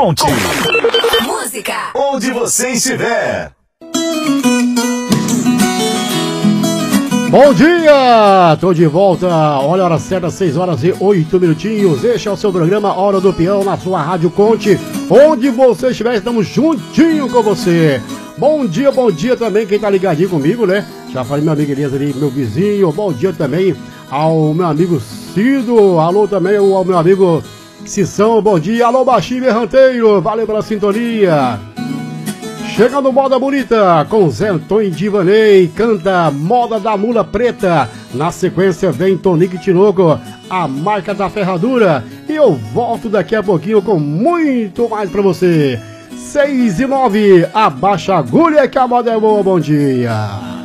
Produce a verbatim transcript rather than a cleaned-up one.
Conte. Música. Onde você estiver. Bom dia! Tô de volta. Olha a hora certa, seis horas e oito minutinhos. Este é o seu programa Hora do Peão na sua Rádio Conte. Onde você estiver, estamos juntinho com você. Bom dia, bom dia também quem tá ligadinho comigo, né? Já falei meu amigo Elias ali, meu vizinho. Bom dia também ao meu amigo Cido. Alô também ao meu amigo Cissão. Bom dia. Alô, Baixinho Berranteiro. Valeu pela sintonia. Chegando Moda Bonita com Zé Antônio Divanei, canta Moda da Mula Preta. Na sequência vem Tonique Tinoco, a marca da ferradura. E eu volto daqui a pouquinho com muito mais pra você. seis e nove, abaixa a agulha que a moda é boa, bom dia.